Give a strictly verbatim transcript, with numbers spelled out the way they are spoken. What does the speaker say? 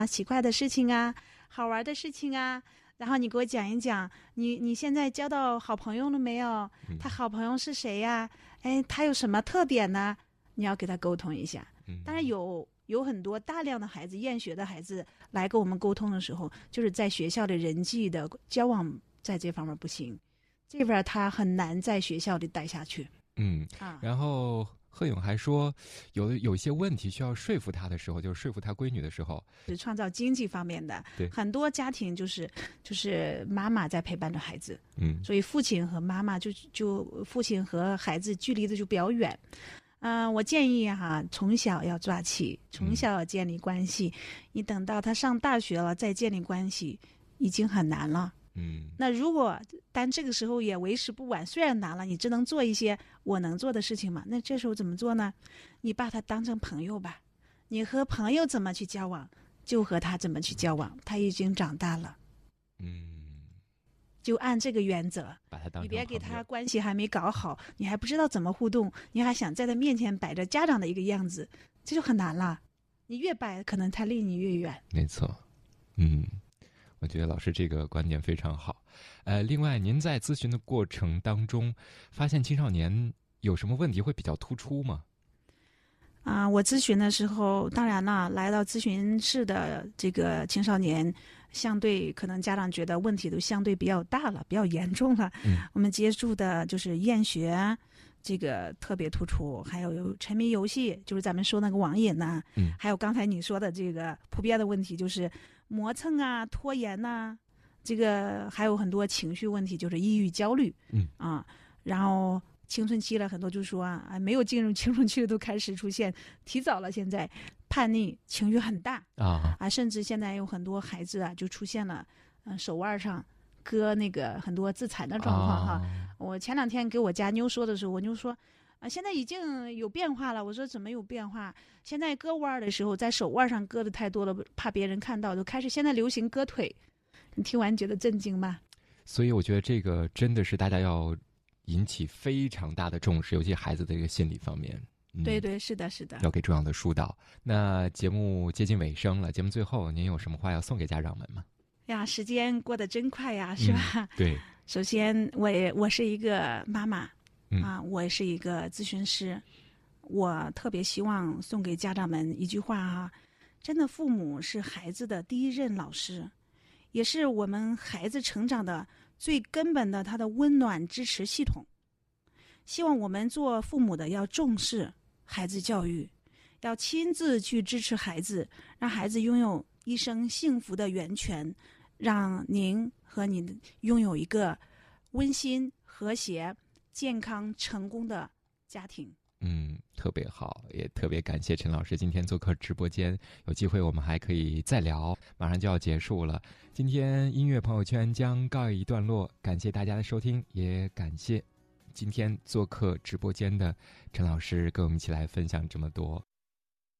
啊，奇怪的事情啊，好玩的事情啊，然后你给我讲一讲，你你现在交到好朋友了没有？他好朋友是谁呀？哎，他有什么特点呢？你要给他沟通一下。当然有有很多大量的孩子，厌学的孩子来跟我们沟通的时候，就是在学校的人际的交往在这方面不行，这边他很难在学校里待下去。 嗯， 啊， 然后贺勇还说，有有一些问题需要说服他的时候，就是说服他闺女的时候， 是创造经济方面的。 对， 很多家庭就是就是妈妈在陪伴着孩子， 嗯， 所以父亲和妈妈就就父亲和孩子距离的就比较远。嗯、呃，我建议哈，从小要抓起，从小要建立关系。嗯、你等到他上大学了再建立关系，已经很难了。 嗯， 那如果但这个时候也为时不晚，虽然难了，你只能做一些我能做的事情嘛。那这时候怎么做呢？你把他当成朋友吧，你和朋友怎么去交往，就和他怎么去交往。他已经长大了， 嗯， 就按这个原则， 把他当成你别给他朋友关系还没搞好，你还不知道怎么互动，你还想在他面前摆着家长的一个样子，这就很难了。你越摆，可能他离你越远。 没错，嗯。我觉得老师这个观点非常好。呃，另外，您在咨询的过程当中，发现青少年有什么问题会比较突出吗？ 啊，我咨询的时候，当然了，来到咨询室的这个青少年，相对可能家长觉得问题都相对比较大了，比较严重了。 嗯， 我们接触的就是厌学，这个特别突出，还有沉迷游戏，就是咱们说那个网瘾呐、 嗯， 还有刚才你说的这个普遍的问题，就是磨蹭啊、拖延呐、这个还有很多情绪问题，就是抑郁、焦虑。 嗯啊，然后。青春期了，很多就说啊，没有进入青春期的都开始出现提早了，现在叛逆情绪很大啊啊，甚至现在有很多孩子啊，就出现了，嗯、呃，手腕上割那个很多自残的状况哈。 啊、 我前两天给我家妞说的时候，我妞说啊，现在已经有变化了。我说怎么有变化？现在割腕的时候，在手腕上割的太多了，怕别人看到，就开始现在流行割腿。你听完觉得震惊吗？ 所以我觉得这个真的是大家要引起非常大的重视，尤其孩子的一个心理方面。嗯、 对对，是的，是的， 要给重要的疏导。那节目接近尾声了，节目最后您有什么话要送给家长们吗？ 呀，时间过得真快呀，是吧？ 嗯、对。 首先，我也我是一个妈妈、 嗯、 啊，我是一个咨询师，我特别希望送给家长们一句话啊，真的，父母是孩子的第一任老师，也是我们孩子成长的最根本的他的温暖支持系统。希望我们做父母的要重视孩子教育，要亲自去支持孩子，让孩子拥有一生幸福的源泉，让您和你拥有一个温馨、和谐、健康、成功的家庭。 嗯，特别好，也特别感谢陈老师今天做客直播间，有机会我们还可以再聊。马上就要结束了，今天音乐朋友圈将告一段落，感谢大家的收听，也感谢今天做客直播间的陈老师跟我们一起来分享这么多。